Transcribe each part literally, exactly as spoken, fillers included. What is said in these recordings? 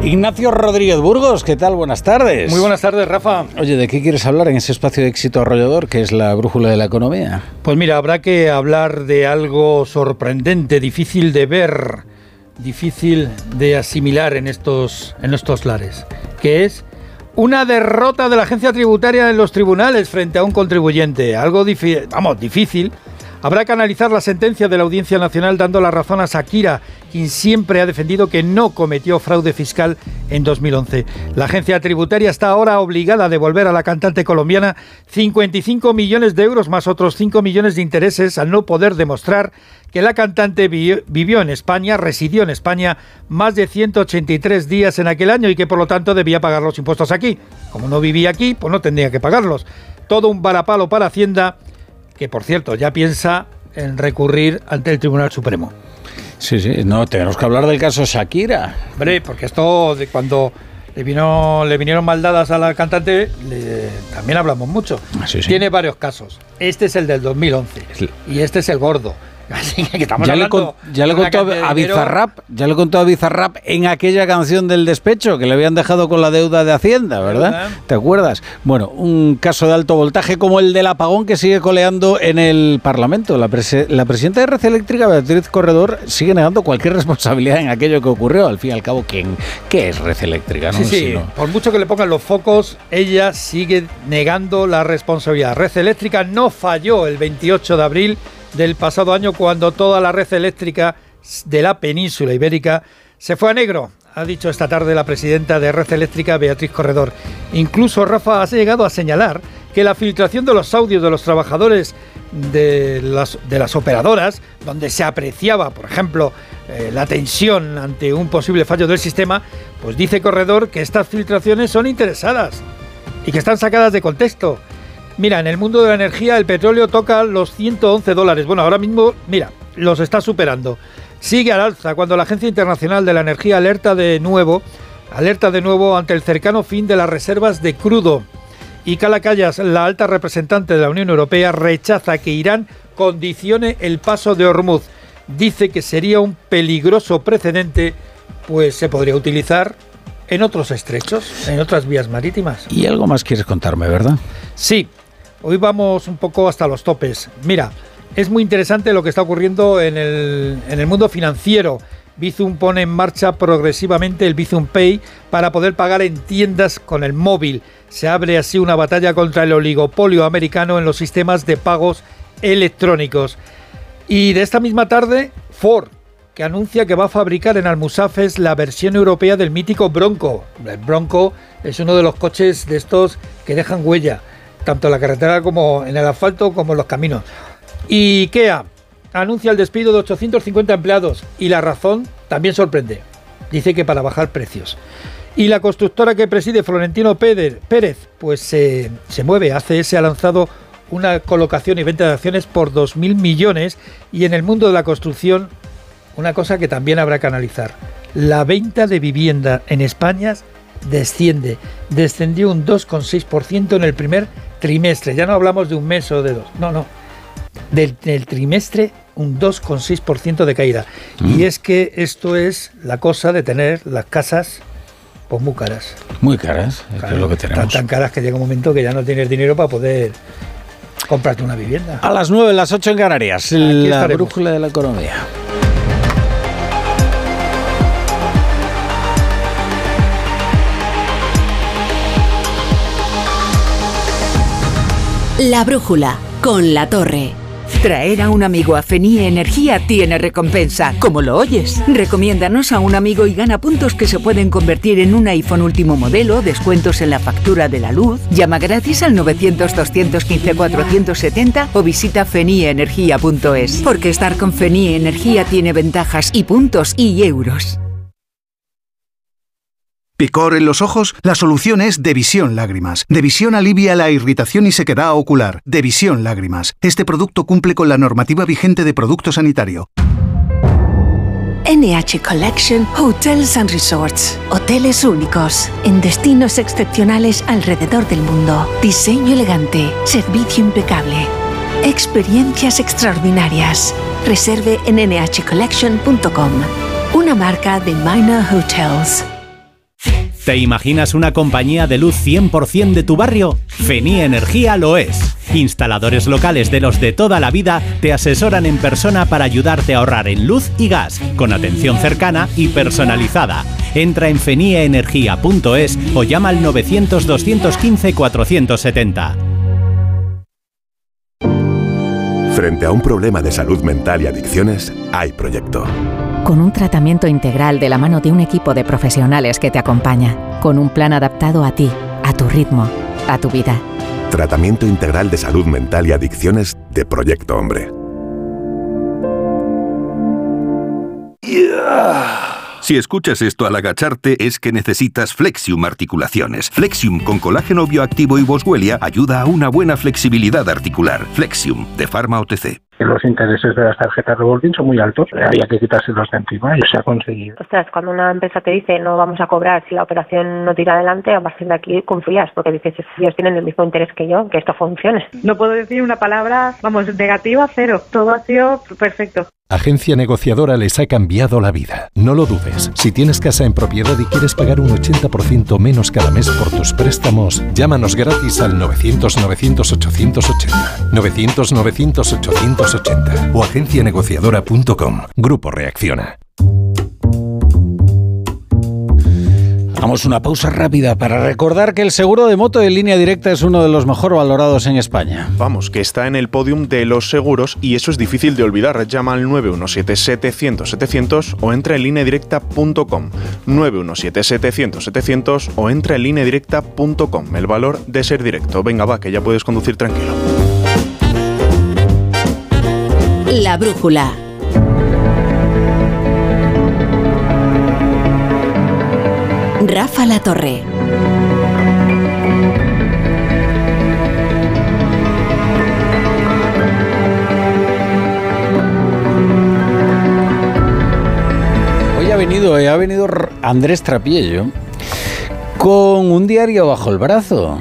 Ignacio Rodríguez Burgos, ¿qué tal? Buenas tardes. Muy buenas tardes, Rafa. Oye, ¿de qué quieres hablar en ese espacio de éxito arrollador que es la brújula de la economía? Pues mira, habrá que hablar de algo sorprendente, difícil de ver, difícil de asimilar en estos, en estos lares, que es una derrota de la agencia tributaria en los tribunales frente a un contribuyente. Algo difícil, vamos, difícil. Habrá que analizar la sentencia de la Audiencia Nacional dando la razón a Shakira, quien siempre ha defendido que no cometió fraude fiscal en dos mil once. La agencia tributaria está ahora obligada a devolver a la cantante colombiana cincuenta y cinco millones de euros más otros cinco millones de intereses al no poder demostrar que la cantante vi- vivió en España, residió en España más de ciento ochenta y tres días en aquel año y que por lo tanto debía pagar los impuestos aquí. Como no vivía aquí, pues no tendría que pagarlos. Todo un varapalo para Hacienda, que por cierto ya piensa en recurrir ante el Tribunal Supremo. Sí, sí, no, tenemos que hablar del caso Shakira. Hombre, porque esto de cuando le vino le vinieron maldadas a la cantante, le, también hablamos mucho. Sí, sí. Tiene varios casos. Este es el del dos mil once sí. Y este es el gordo. Así que estamos ya hablando le con, ya le contó a dinero... Bizarrap, ya le contó a Bizarrap en aquella canción del despecho que le habían dejado con la deuda de Hacienda, ¿verdad? ¿verdad? ¿Te acuerdas? Bueno, un caso de alto voltaje como el del apagón que sigue coleando en el Parlamento. La, prese, la presidenta de Red Eléctrica, Beatriz Corredor, sigue negando cualquier responsabilidad en aquello que ocurrió. Al fin y al cabo, ¿quién, ¿qué es Red Eléctrica? ¿no? Sí, sí. Si no... Por mucho que le pongan los focos, ella sigue negando la responsabilidad. Red Eléctrica no falló el veintiocho de abril del pasado año cuando toda la red eléctrica de la península ibérica se fue a negro, ha dicho esta tarde la presidenta de Red Eléctrica, Beatriz Corredor. Incluso Rafa ha llegado a señalar que la filtración de los audios de los trabajadores de las, de las operadoras, donde se apreciaba, por ejemplo, eh, la tensión ante un posible fallo del sistema, pues dice Corredor que estas filtraciones son interesadas y que están sacadas de contexto. Mira, en el mundo de la energía el petróleo toca los ciento once dólares. Bueno, ahora mismo, mira, los está superando. Sigue al alza cuando la Agencia Internacional de la Energía alerta de nuevo, alerta de nuevo ante el cercano fin de las reservas de crudo. Y Cala Callas, la alta representante de la Unión Europea, rechaza que Irán condicione el paso de Hormuz. Dice que sería un peligroso precedente, pues se podría utilizar en otros estrechos, en otras vías marítimas. Y algo más quieres contarme, ¿verdad? Sí. Hoy vamos un poco hasta los topes. Mira, es muy interesante lo que está ocurriendo en el, en el mundo financiero. Bizum pone en marcha progresivamente el Bizum Pay para poder pagar en tiendas con el móvil. Se abre así una batalla contra el oligopolio americano en los sistemas de pagos electrónicos. Y de esta misma tarde, Ford, que anuncia que va a fabricar en Almusafes la versión europea del mítico Bronco. El Bronco es uno de los coches de estos que dejan huella, tanto en la carretera como en el asfalto como en los caminos. Y IKEA anuncia el despido de ochocientos cincuenta empleados y la razón también sorprende. Dice que para bajar precios. Y la constructora que preside Florentino Pérez, pues se, se mueve. A C S ha lanzado una colocación y venta de acciones por dos mil millones y en el mundo de la construcción una cosa que también habrá que analizar. La venta de vivienda en España desciende. Descendió un dos coma seis por ciento en el primer trimestre. Ya no hablamos de un mes o de dos. No, no. Del, del trimestre, un dos coma seis por ciento de caída. Mm. Y es que esto es la cosa de tener las casas pues muy caras. Muy caras, claro, que es lo que tenemos. Tan, tan caras que llega un momento que ya no tienes dinero para poder comprarte una vivienda. A las nueve, las ocho en Canarias. Aquí la estaremos. Brújula de la economía. La Brújula, con La Torre. Traer a un amigo a Fenie Energía tiene recompensa, como lo oyes. Recomiéndanos a un amigo y gana puntos que se pueden convertir en un iPhone último modelo, descuentos en la factura de la luz. Llama gratis al novecientos, doscientos quince, cuatrocientos setenta o visita fenie energía punto es. Porque estar con Fenie Energía tiene ventajas y puntos y euros. ¿Picor en los ojos? La solución es Devisión Lágrimas. Devisión alivia la irritación y sequedad ocular. Devisión Lágrimas. Este producto cumple con la normativa vigente de producto sanitario. N H Collection Hotels and Resorts. Hoteles únicos, en destinos excepcionales alrededor del mundo. Diseño elegante, servicio impecable. Experiencias extraordinarias. Reserve en ene hache collection punto com. Una marca de Minor Hotels. ¿Te imaginas una compañía de luz cien por ciento de tu barrio? Fenie Energía lo es. Instaladores locales de los de toda la vida te asesoran en persona para ayudarte a ahorrar en luz y gas, con atención cercana y personalizada. Entra en fenie energía punto es o llama al novecientos, doscientos quince, cuatrocientos setenta. Frente a un problema de salud mental y adicciones, hay proyecto. Con un tratamiento integral de la mano de un equipo de profesionales que te acompaña, con un plan adaptado a ti, a tu ritmo, a tu vida. Tratamiento integral de salud mental y adicciones de Proyecto Hombre. Yeah. Si escuchas esto al agacharte es que necesitas Flexium Articulaciones. Flexium con colágeno bioactivo y boswellia ayuda a una buena flexibilidad articular. Flexium, de Pharma O T C. Los intereses de las tarjetas revolving son muy altos, había que quitárselos de encima y se ha conseguido. Ostras, cuando una empresa te dice no vamos a cobrar si la operación no tira adelante, a partir de aquí confías, porque dices, ellos tienen el mismo interés que yo, que esto funcione. No puedo decir una palabra, vamos, negativa, cero. Todo ha sido perfecto. Agencia Negociadora les ha cambiado la vida. No lo dudes. Si tienes casa en propiedad y quieres pagar un ochenta por ciento menos cada mes por tus préstamos, llámanos gratis al novecientos, novecientos, ochocientos ochenta. novecientos, novecientos, ochocientos ochenta o agencia negociadora punto com. Grupo Reacciona. Hagamos una pausa rápida para recordar que el seguro de moto de Línea Directa es uno de los mejor valorados en España. Vamos, que está en el podium de los seguros y eso es difícil de olvidar. Llama al nueve uno siete, setecientos, setecientos o entra en línea directa punto com. nueve uno siete, setecientos, setecientos o entra en línea directa punto com. El valor de ser directo. Venga, va, que ya puedes conducir tranquilo. La brújula. Rafa La Torre. Hoy ha venido, eh, ha venido Andrés Trapiello con un diario bajo el brazo.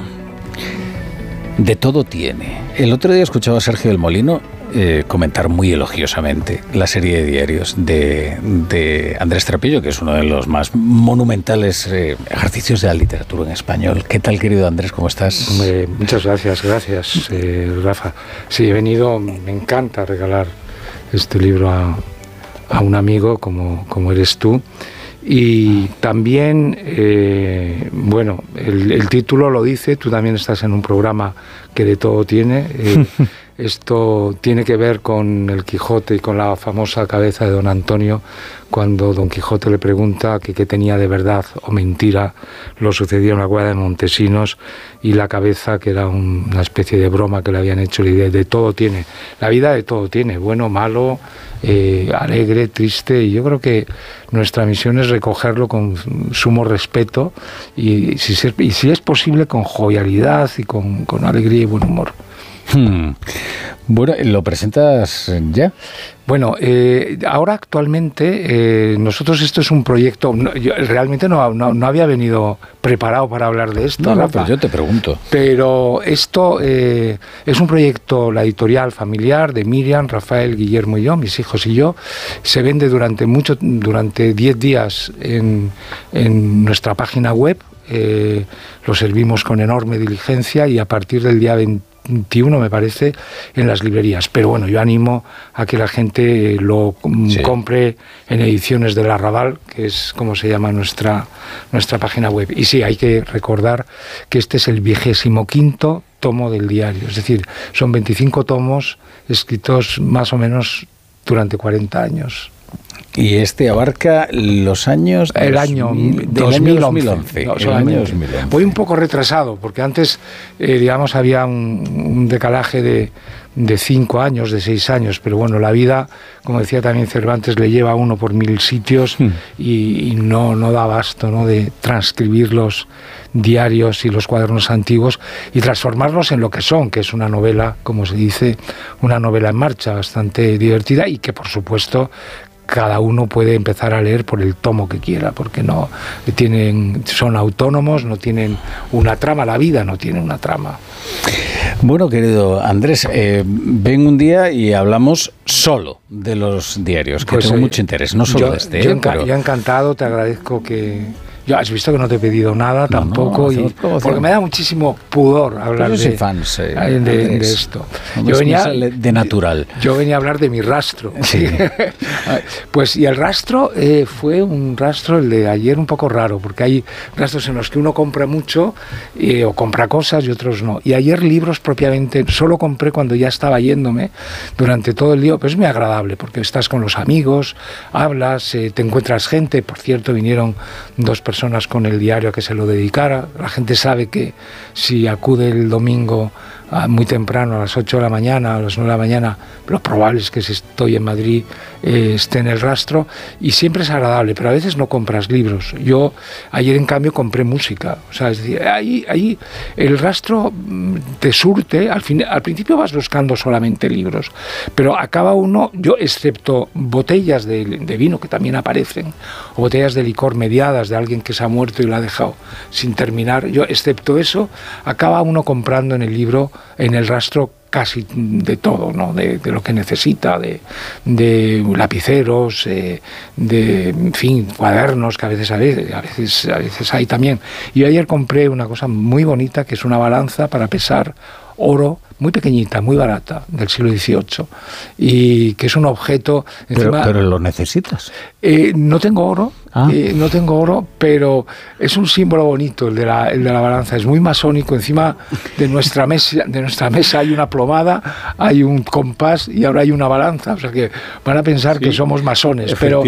De todo tiene. El otro día escuchaba a Sergio del Molino Eh, comentar muy elogiosamente la serie de diarios de, de Andrés Trapiello, que es uno de los más monumentales eh, ejercicios de la literatura en español. ¿Qué tal, querido Andrés? ¿Cómo estás? Hombre, muchas gracias, gracias, eh, Rafa. Sí, he venido, me encanta regalar este libro a, a un amigo como, como eres tú. Y también, eh, bueno, el, el título lo dice, tú también estás en un programa que de todo tiene. Eh, esto tiene que ver con el Quijote y con la famosa cabeza de don Antonio, cuando don Quijote le pregunta que qué tenía de verdad o mentira lo sucedido en la cueva de Montesinos, y la cabeza, que era un, una especie de broma que le habían hecho, la idea de todo tiene. La vida de todo tiene, bueno, malo, eh, alegre, triste, y yo creo que nuestra misión es recogerlo con sumo respeto y si, se, y si es posible con jovialidad y con, con alegría y buen humor. Hmm. Bueno, ¿lo presentas ya? Bueno, eh, ahora actualmente eh, nosotros esto es un proyecto, no, yo realmente no, no, no había venido preparado para hablar de esto. No, no, pero yo te pregunto. Pero esto eh, es un proyecto, la editorial familiar de Miriam, Rafael, Guillermo y yo, mis hijos y yo. Se vende durante mucho, durante diez días en, en nuestra página web. Eh, lo servimos con enorme diligencia y a partir del día veintiuno, me parece, en las librerías. Pero bueno, yo animo a que la gente lo sí. compre en Ediciones del Arrabal, que es como se llama nuestra, nuestra página web. Y sí, hay que recordar que este es el vigésimo quinto tomo del diario. Es decir, son veinticinco tomos escritos más o menos durante cuarenta años. Y este abarca los años... El año dos mil once. No, el año dos mil once. Voy un poco retrasado, porque antes, eh, digamos, había un, un decalaje de, de cinco años, de seis años, pero bueno, la vida, como decía también Cervantes, le lleva a uno por mil sitios hmm. y, y no, no da abasto, ¿no?, de transcribir los diarios y los cuadernos antiguos y transformarlos en lo que son, que es una novela, como se dice, una novela en marcha, bastante divertida y que, por supuesto, cada uno puede empezar a leer por el tomo que quiera, porque no tienen, son autónomos, no tienen una trama, la vida no tiene una trama. Bueno, querido Andrés, eh, ven un día y hablamos solo de los diarios, que pues, tengo eh, mucho interés, no solo yo, de este. Yo, eh, enca pero... yo encantado, te agradezco que, Yo has visto que no te he pedido nada no, tampoco, no, y, porque me da muchísimo pudor hablar de, soy fan, sí, de, de, de esto. No yo venía de natural. Yo venía a hablar de mi rastro. Sí. Pues y el rastro eh, fue un rastro, el de ayer, un poco raro, porque hay rastros en los que uno compra mucho eh, o compra cosas y otros no. Y ayer libros propiamente solo compré cuando ya estaba yéndome durante todo el día, pero es muy agradable porque estás con los amigos, hablas, eh, te encuentras gente. Por cierto, vinieron dos personas personas con el diario a que se lo dedicara. La gente sabe que si acude el domingo a muy temprano, a las ocho de la mañana, a las nueve de la mañana, lo probable es que si estoy en Madrid eh, esté en el rastro, y siempre es agradable, pero a veces no compras libros. Yo ayer en cambio compré música, o sea, es decir, ahí, ahí el rastro te surte, al, fin, al principio vas buscando solamente libros, pero acaba uno, yo excepto botellas de, de vino que también aparecen, o botellas de licor mediadas de alguien que se ha muerto y lo ha dejado sin terminar, yo excepto eso, acaba uno comprando en el libro, en el rastro, casi de todo, ¿no? De, de lo que necesita, de, de lapiceros, eh, de, en fin, cuadernos, que a veces, a veces, a veces, a veces hay también. Y ayer compré una cosa muy bonita, que es una balanza para pesar oro, muy pequeñita, muy barata, del siglo dieciocho, y que es un objeto... Encima, pero, pero lo necesitas. Eh, no tengo oro, ah. eh, no tengo oro, pero es un símbolo bonito el de, la, el de la balanza, es muy masónico. Encima de nuestra mesa, de nuestra mesa hay una plomada, hay un compás y ahora hay una balanza, o sea que van a pensar sí, que somos masones, pero,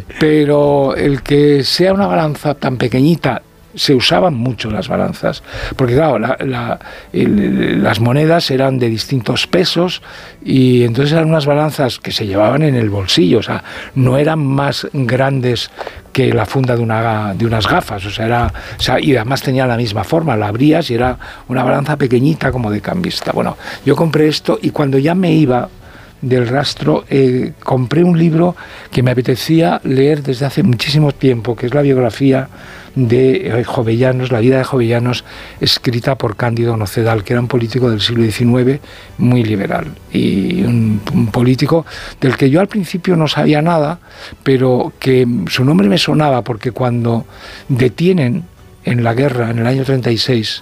pero el que sea una balanza tan pequeñita, se usaban mucho las balanzas, porque claro, la, la, el, las monedas eran de distintos pesos, y entonces eran unas balanzas que se llevaban en el bolsillo, o sea, no eran más grandes que la funda de, una, de unas gafas, o sea, era, o sea, y además tenía la misma forma, la abrías y era una balanza pequeñita como de cambista. Bueno, yo compré esto, y cuando ya me iba del rastro, eh, compré un libro que me apetecía leer desde hace muchísimo tiempo, que es la biografía de Jovellanos, la vida de Jovellanos, escrita por Cándido Nocedal, que era un político del siglo diecinueve muy liberal, y un, un político del que yo al principio no sabía nada, pero que su nombre me sonaba, porque cuando detienen en la guerra, en el año treinta y seis,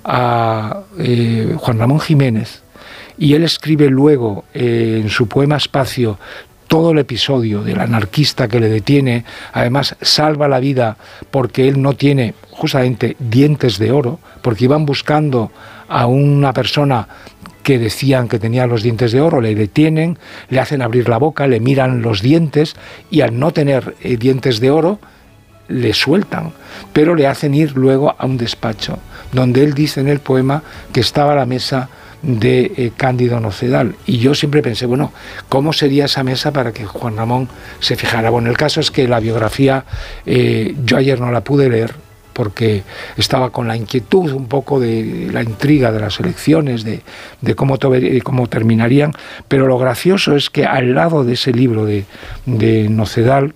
a eh, Juan Ramón Jiménez, y él escribe luego eh, en su poema Espacio todo el episodio del anarquista que le detiene, además salva la vida porque él no tiene justamente dientes de oro, porque iban buscando a una persona que decían que tenía los dientes de oro, le detienen, le hacen abrir la boca, le miran los dientes, y al no tener eh, dientes de oro, le sueltan, pero le hacen ir luego a un despacho, donde él dice en el poema que estaba a la mesa de eh, Cándido Nocedal, y yo siempre pensé, bueno, ¿cómo sería esa mesa para que Juan Ramón se fijara? Bueno, el caso es que la biografía, eh, yo ayer no la pude leer, porque estaba con la inquietud un poco de la intriga de las elecciones, de, de cómo, to- cómo terminarían, pero lo gracioso es que al lado de ese libro de, de Nocedal,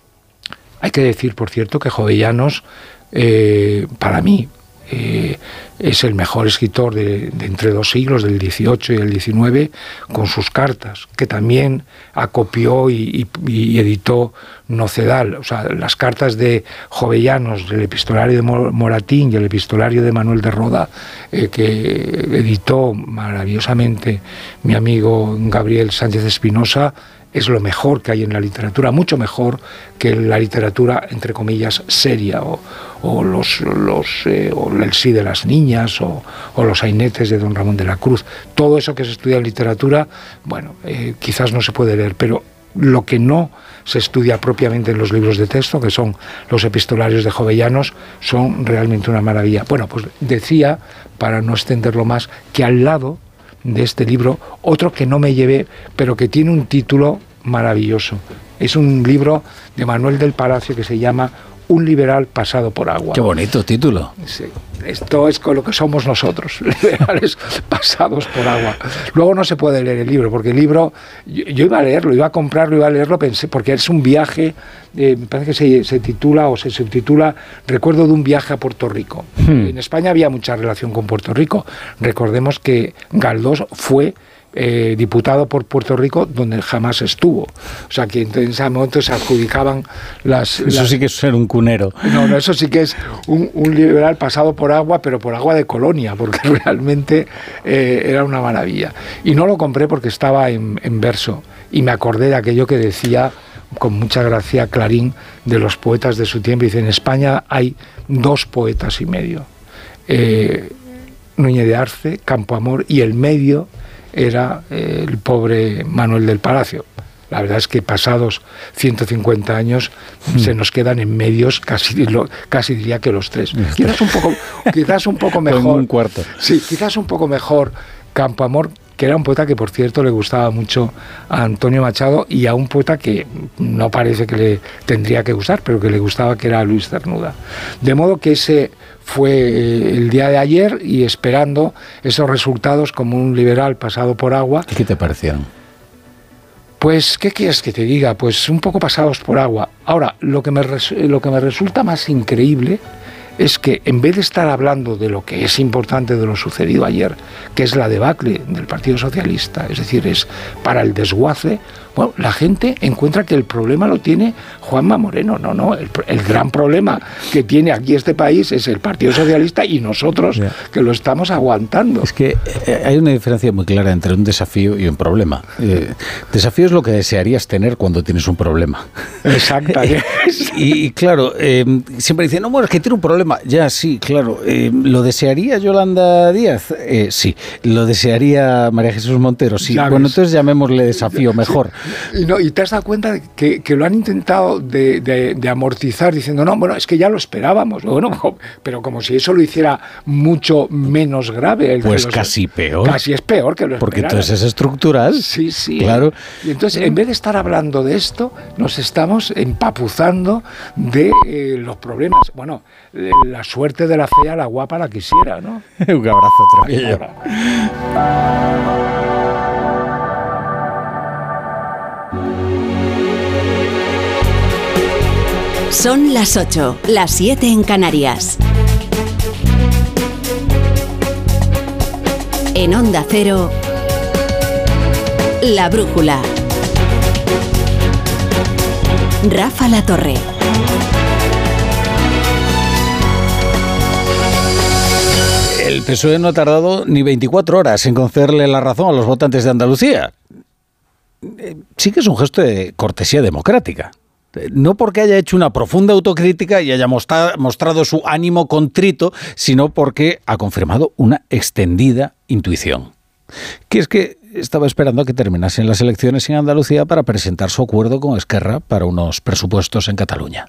hay que decir, por cierto, que Jovellanos, eh, para mí, Eh, es el mejor escritor de, de entre dos siglos, del dieciocho y el diecinueve, con sus cartas, que también acopió y, y, y editó Nocedal. O sea, las cartas de Jovellanos, del epistolario de Moratín y el epistolario de Manuel de Roda, eh, que editó maravillosamente mi amigo Gabriel Sánchez Espinosa, es lo mejor que hay en la literatura, mucho mejor que la literatura, entre comillas, seria, o, o, los, los, eh, o el sí de las niñas, o, o los sainetes de don Ramón de la Cruz. Todo eso que se estudia en literatura, bueno, eh, quizás no se puede leer, pero lo que no se estudia propiamente en los libros de texto, que son los epistolarios de Jovellanos, son realmente una maravilla. Bueno, pues decía, para no extenderlo más, que al lado de este libro, otro que no me llevé, pero que tiene un título maravilloso. Es un libro de Manuel del Palacio que se llama Un liberal pasado por agua. Qué bonito título. Sí, esto es con lo que somos nosotros, liberales pasados por agua. Luego no se puede leer el libro, porque el libro, yo, yo iba a leerlo, iba a comprarlo, iba a leerlo, pensé, porque es un viaje, eh, me parece que se, se titula o se subtitula Recuerdo de un viaje a Puerto Rico. Hmm. En España había mucha relación con Puerto Rico. Recordemos que Galdós fue eh, diputado por Puerto Rico, donde jamás estuvo. O sea, que en ese momento se adjudicaban las... Eso las, sí que es ser un cunero. No, no, eso sí que es un, un liberal pasado por agua, pero por agua de colonia, porque realmente eh, era una maravilla. Y no lo compré porque estaba en, en verso, y me acordé de aquello que decía con mucha gracia Clarín de los poetas de su tiempo. Dice, en España hay dos poetas y medio. Eh, Núñez de Arce, Campoamor, y el medio era eh, el pobre Manuel del Palacio. La verdad es que pasados ciento cincuenta años mm. se nos quedan en medios, casi, lo, casi diría que los tres. Quizás un poco, quizás un poco mejor. Un cuarto. Sí, quizás un poco mejor Campoamor, que era un poeta que, por cierto, le gustaba mucho a Antonio Machado, y a un poeta que no parece que le tendría que gustar, pero que le gustaba, que era Luis Cernuda. De modo que ese fue el día de ayer, y esperando esos resultados como un liberal pasado por agua. ¿Y qué te parecieron? Pues, ¿qué quieres que te diga? Pues un poco pasados por agua. Ahora, lo que me, res- lo que me resulta más increíble es que, en vez de estar hablando de lo que es importante de lo sucedido ayer, que es la debacle del Partido Socialista, es decir, es para el desguace, bueno, la gente encuentra que el problema lo tiene Juanma Moreno. No, no, el, el gran problema que tiene aquí este país es el Partido Socialista y nosotros, yeah. que lo estamos aguantando. Es que eh, hay una diferencia muy clara entre un desafío y un problema. Eh, desafío es lo que desearías tener cuando tienes un problema. Exactamente. y, y claro, eh, siempre dicen, no, bueno, es que tiene un problema. Ya, sí, claro. Eh, ¿Lo desearía Yolanda Díaz? Eh, sí. ¿Lo desearía María Jesús Montero? Sí. Ya bueno, ves. Entonces llamémosle desafío mejor. Y, no, y te has dado cuenta que, que lo han intentado de, de, de amortizar diciendo, no, bueno, es que ya lo esperábamos. Bueno, pero como si eso lo hiciera mucho menos grave. El pues los, casi peor. Casi es peor que lo Porque esperaran. entonces es estructural. Sí, sí. Claro. Y entonces, en vez de estar hablando de esto, nos estamos empapuzando de eh, los problemas. Bueno, eh, la suerte de la fea, la guapa la quisiera, ¿no? Un abrazo, Trapillo. Son las ocho, las siete en Canarias. En Onda Cero, La Brújula. Rafa La Torre. El P S O E no ha tardado ni veinticuatro horas en concederle la razón a los votantes de Andalucía. Sí que es un gesto de cortesía democrática. No porque haya hecho una profunda autocrítica y haya mostrado su ánimo contrito, sino porque ha confirmado una extendida intuición. Que es que estaba esperando a que terminasen las elecciones en Andalucía para presentar su acuerdo con Esquerra para unos presupuestos en Cataluña.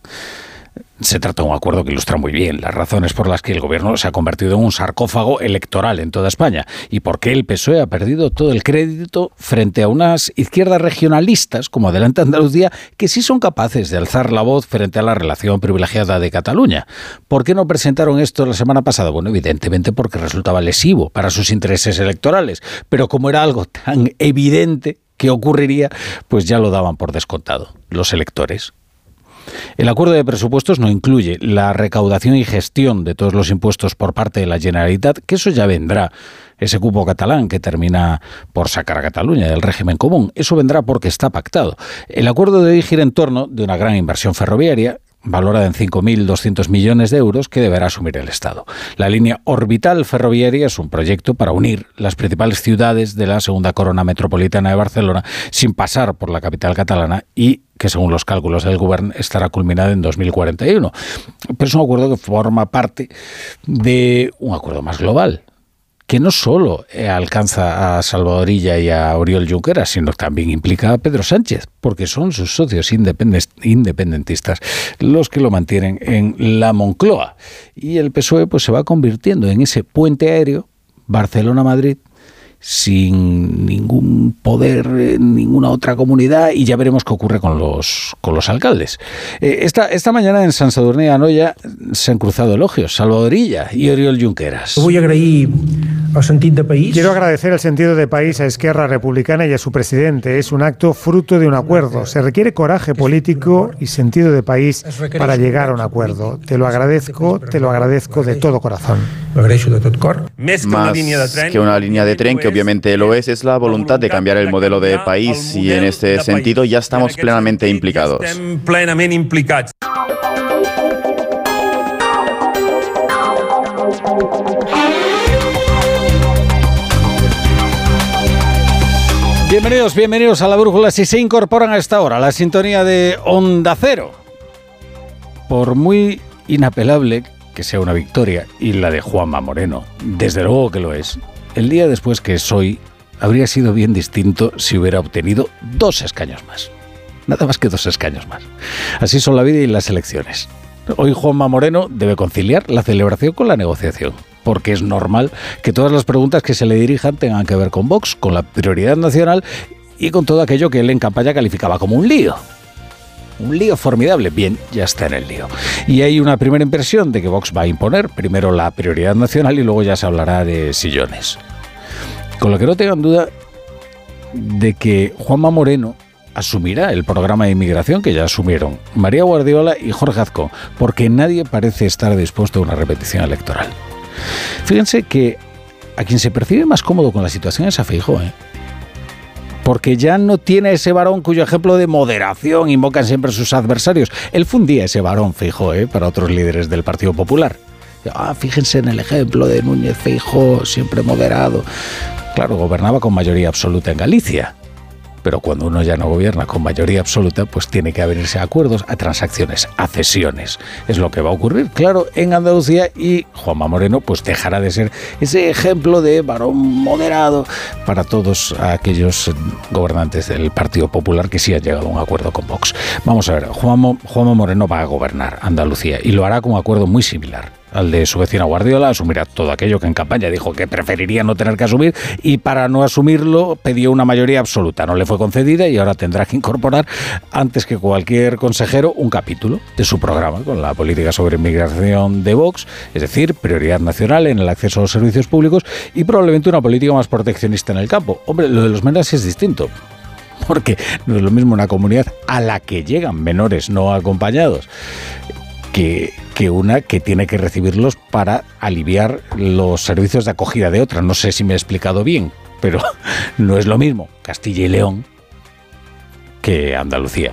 Se trata de un acuerdo que ilustra muy bien las razones por las que el gobierno se ha convertido en un sarcófago electoral en toda España y por qué el P S O E ha perdido todo el crédito frente a unas izquierdas regionalistas, como Adelante Andalucía, que sí son capaces de alzar la voz frente a la relación privilegiada de Cataluña. ¿Por qué no presentaron esto la semana pasada? Bueno, evidentemente porque resultaba lesivo para sus intereses electorales, pero como era algo tan evidente que ocurriría, pues ya lo daban por descontado los electores. El acuerdo de presupuestos no incluye la recaudación y gestión de todos los impuestos por parte de la Generalitat, que eso ya vendrá. Ese cupo catalán que termina por sacar a Cataluña del régimen común, eso vendrá porque está pactado. El acuerdo de hoy gira en torno de una gran inversión ferroviaria, valorada en cinco mil doscientos millones de euros, que deberá asumir el Estado. La línea orbital ferroviaria es un proyecto para unir las principales ciudades de la segunda corona metropolitana de Barcelona sin pasar por la capital catalana y que, según los cálculos del Govern, estará culminada en dos mil cuarenta y uno. Pero es un acuerdo que forma parte de un acuerdo más global, que no solo alcanza a Salvador Illa y a Oriol Junqueras, sino que también implica a Pedro Sánchez, porque son sus socios independentistas los que lo mantienen en la Moncloa. Y el P S O E pues, se va convirtiendo en ese puente aéreo Barcelona-Madrid, sin ningún poder en ninguna otra comunidad, y ya veremos qué ocurre con los con los alcaldes. Eh, esta, esta mañana en Sant Sadurní d'Anoia se han cruzado elogios, Salvador Illa y Oriol Junqueras. Vull agrair Quiero agradecer el sentido de país a Esquerra Republicana y a su presidente. Es un acto fruto de un acuerdo. Se requiere coraje político y sentido de país para llegar a un acuerdo. Te lo agradezco, te lo agradezco de todo corazón. Más que una línea de tren, que obviamente lo es, es la voluntad de cambiar el modelo de país y en este sentido ya estamos plenamente implicados. Bienvenidos, bienvenidos a La Brújula. Si se incorporan a esta hora a la sintonía de Onda Cero, por muy inapelable que sea una victoria, y la de Juanma Moreno, desde luego que lo es, el día después que es hoy habría sido bien distinto si hubiera obtenido dos escaños más. Nada más que dos escaños más. Así son la vida y las elecciones. Hoy Juanma Moreno debe conciliar la celebración con la negociación, porque es normal que todas las preguntas que se le dirijan tengan que ver con Vox, con la prioridad nacional y con todo aquello que él en campaña calificaba como un lío. Un lío formidable. Bien, ya está en el lío. Y hay una primera impresión de que Vox va a imponer primero la prioridad nacional y luego ya se hablará de sillones. Con lo que no tengan duda de que Juanma Moreno asumirá el programa de inmigración que ya asumieron María Guardiola y Jorge Azcón, porque nadie parece estar dispuesto a una repetición electoral. Fíjense que a quien se percibe más cómodo con la situación es a Feijóo, ¿eh? Porque ya no tiene ese varón cuyo ejemplo de moderación invocan siempre sus adversarios. Él fundía ese varón, Feijóo, ¿eh? Para otros líderes del Partido Popular. Ah, fíjense en el ejemplo de Núñez Feijóo, siempre moderado. Claro, gobernaba con mayoría absoluta en Galicia. Pero cuando uno ya no gobierna con mayoría absoluta, pues tiene que abrirse a acuerdos, a transacciones, a cesiones. Es lo que va a ocurrir, claro, en Andalucía, y Juanma Moreno pues dejará de ser ese ejemplo de varón moderado para todos aquellos gobernantes del Partido Popular que sí han llegado a un acuerdo con Vox. Vamos a ver, Juanma, Juanma Moreno va a gobernar Andalucía y lo hará con un acuerdo muy similar al de su vecina Guardiola. Asumirá todo aquello que en campaña dijo que preferiría no tener que asumir, y para no asumirlo pidió una mayoría absoluta. No le fue concedida y ahora tendrá que incorporar, antes que cualquier consejero, un capítulo de su programa con la política sobre inmigración de Vox, es decir, prioridad nacional en el acceso a los servicios públicos y probablemente una política más proteccionista en el campo. Hombre, lo de los menores es distinto, porque no es lo mismo una comunidad a la que llegan menores no acompañados que, que una que tiene que recibirlos para aliviar los servicios de acogida de otra. No sé si me he explicado bien, pero no es lo mismo Castilla y León que Andalucía,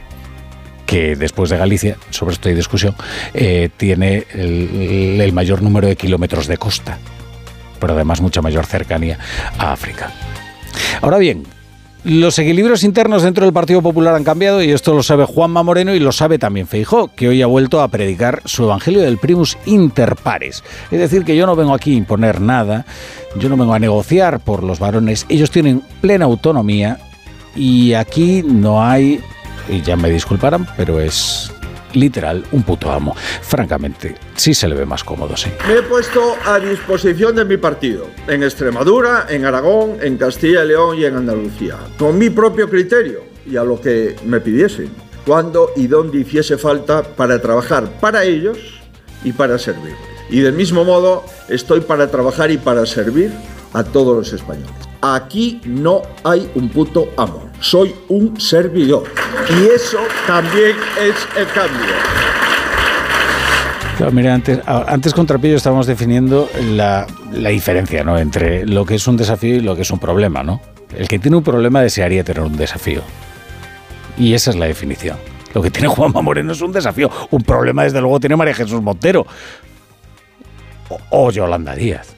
que después de Galicia, sobre esto hay discusión, eh, tiene el, el mayor número de kilómetros de costa, pero además mucha mayor cercanía a África. Ahora bien, los equilibrios internos dentro del Partido Popular han cambiado, y esto lo sabe Juanma Moreno y lo sabe también Feijóo, que hoy ha vuelto a predicar su evangelio del primus inter pares. Es decir, que yo no vengo aquí a imponer nada, yo no vengo a negociar por los varones, ellos tienen plena autonomía y aquí no hay, y ya me disculparán, pero es literal un puto amo. Francamente, sí se le ve más cómodo, sí. Me he puesto a disposición de mi partido, en Extremadura, en Aragón, en Castilla y León y en Andalucía, con mi propio criterio y a lo que me pidiesen, cuando y donde hiciese falta, para trabajar para ellos y para servir. Y del mismo modo estoy para trabajar y para servir a todos los españoles. Aquí no hay un puto amo, soy un servidor. Y eso también es el cambio. Claro, mira, antes, antes con Trapillo estábamos definiendo la, la diferencia, ¿no?, entre lo que es un desafío y lo que es un problema, ¿no? El que tiene un problema desearía tener un desafío. Y esa es la definición. Lo que tiene Juanma Moreno es un desafío. Un problema, desde luego, tiene María Jesús Montero. O, o Yolanda Díaz.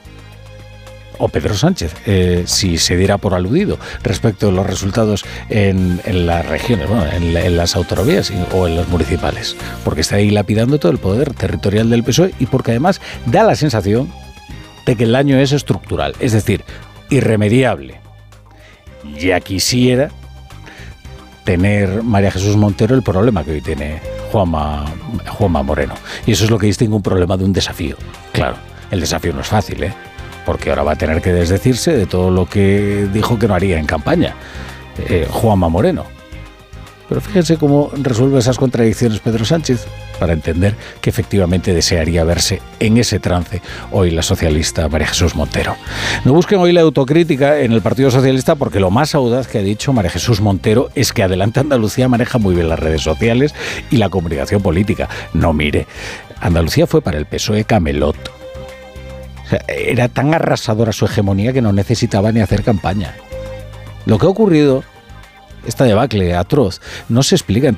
O Pedro Sánchez, eh, si se diera por aludido respecto a los resultados en, en las regiones, bueno, en, en las autonomías o en los municipales, porque está ahí lapidando todo el poder territorial del P S O E y porque además da la sensación de que el daño es estructural, es decir, irremediable. Ya quisiera tener María Jesús Montero el problema que hoy tiene Juanma, Juanma Moreno. Y eso es lo que distingue un problema de un desafío. Claro, el desafío no es fácil, ¿eh? Porque ahora va a tener que desdecirse de todo lo que dijo que no haría en campaña, eh, Juanma Moreno. Pero fíjense cómo resuelve esas contradicciones Pedro Sánchez, para entender que efectivamente desearía verse en ese trance hoy la socialista María Jesús Montero. No busquen hoy la autocrítica en el Partido Socialista, porque lo más audaz que ha dicho María Jesús Montero es que Adelante Andalucía maneja muy bien las redes sociales y la comunicación política. No, mire, Andalucía fue para el P S O E camelot. O sea, era tan arrasadora su hegemonía que no necesitaba ni hacer campaña. Lo que ha ocurrido, esta debacle atroz, no se explica en